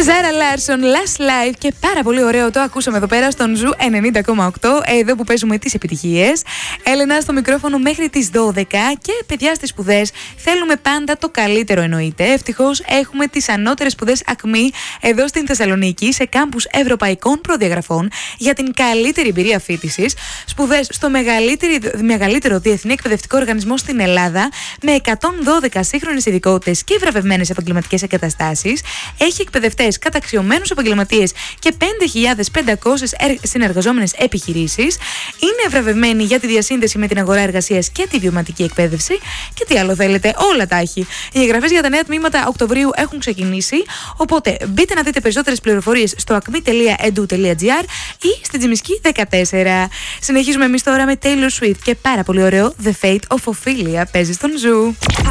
Ζάρα Λάρσον, Last Live και πάρα πολύ ωραίο το ακούσαμε εδώ πέρα στον Ζου 90,8, εδώ που παίζουμε τις επιτυχίες. Έλενα στο μικρόφωνο μέχρι τις 12 και παιδιά στις σπουδές θέλουμε πάντα το καλύτερο εννοείται. Ευτυχώς έχουμε τις ανώτερες σπουδές ΑΚΜΗ εδώ στην Θεσσαλονίκη σε κάμπους ευρωπαϊκών προδιαγραφών για την καλύτερη εμπειρία φοιτησης. Σπουδές στο μεγαλύτερο διεθνή εκπαιδευτικό οργανισμό στην Ελλάδα με 112 σύγχρονες ειδικότητες και βραβευμένες επαγγελματικές εγκαταστάσεις. Έχει εκπαιδευτές, καταξιωμένους επαγγελματίες και 5.500 συνεργαζόμενες επιχειρήσεις. Είναι βραβευμένη για τη διασύνδεση με την αγορά εργασίας και τη βιωματική εκπαίδευση. Και τι άλλο θέλετε, όλα τα έχει. Οι εγγραφές για τα νέα τμήματα Οκτωβρίου έχουν ξεκινήσει. Οπότε μπείτε να δείτε περισσότερες πληροφορίες στο acme.edu.gr ή στην Τζιμισκή 14. Συνεχίζουμε εμείς τώρα με Taylor Swift και πάρα πολύ ωραίο The Fate of Ophelia παίζει στον Ζου.